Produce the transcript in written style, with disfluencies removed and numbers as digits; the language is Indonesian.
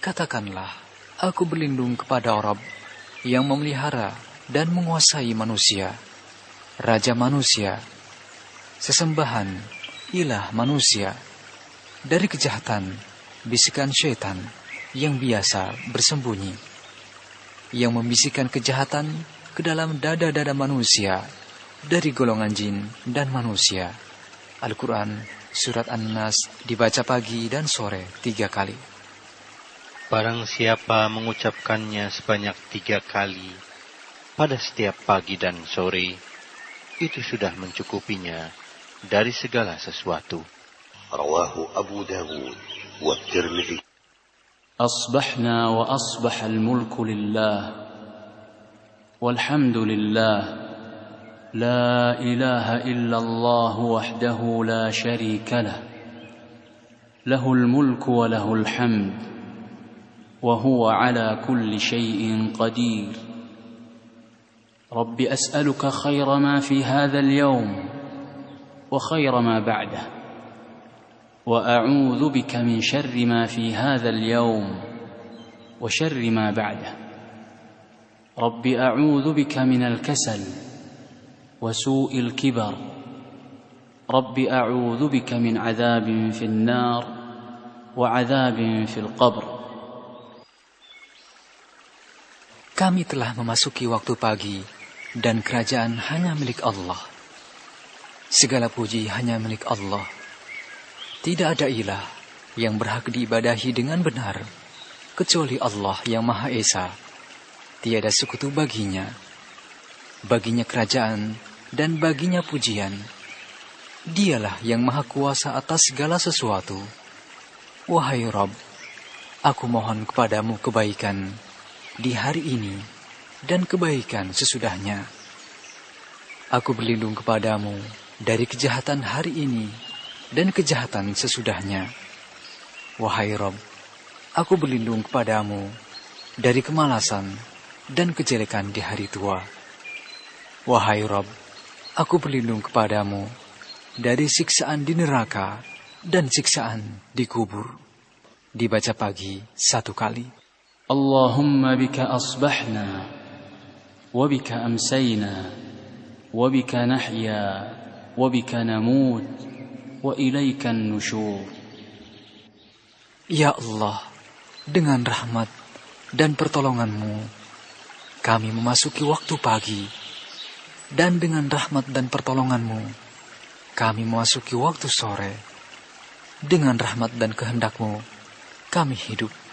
Katakanlah, aku berlindung kepada Rabb yang memelihara dan menguasai manusia, Raja manusia, sesembahan, ilah manusia, dari kejahatan, bisikan syaitan yang biasa bersembunyi, yang membisikkan kejahatan ke dalam dada-dada manusia, dari golongan jin dan manusia. Al-Quran Surat An-Nas dibaca pagi dan sore 3 kali. Barang siapa mengucapkannya sebanyak 3 kali pada setiap pagi dan sore, itu sudah mencukupinya dari segala sesuatu. Rawahu Abu Dawud wa Tirmidzi. Asbahna wa asbaha al-mulku lillah walhamdulillah. لا إله إلا الله وحده لا شريك له له الملك وله الحمد وهو على كل شيء قدير رب أسألك خير ما في هذا اليوم وخير ما بعده وأعوذ بك من شر ما في هذا اليوم وشر ما بعده رب أعوذ بك من الكسل وسوء الكبر رب أعوذ بك من عذاب في النار وعذاب في القبر. Kami telah memasuki waktu pagi dan kerajaan hanya milik Allah. Segala puji hanya milik Allah. Tidak ada ilah yang berhak diibadahi dengan benar kecuali Allah yang Maha Esa. Tiada sekutu baginya. Baginya kerajaan dan baginya pujian. Dialah yang maha kuasa atas segala sesuatu. Wahai Rabb, aku mohon kepadamu kebaikan di hari ini dan kebaikan sesudahnya. Aku berlindung kepadamu dari kejahatan hari ini dan kejahatan sesudahnya. Wahai Rabb, aku berlindung kepadamu dari kemalasan dan kejelekan di hari tua. Wahai Rabb, aku berlindung kepadamu dari siksaan di neraka dan siksaan di kubur. Dibaca pagi 1 kali. Allahumma bika asbahna wa bika amsayna wa bika nahya wa bika namut wa ilaika nusyur. Ya Allah, dengan rahmat dan pertolonganmu kami memasuki waktu pagi, dan dengan rahmat dan pertolonganmu kami memasuki waktu sore. Dengan rahmat dan kehendakmu kami hidup.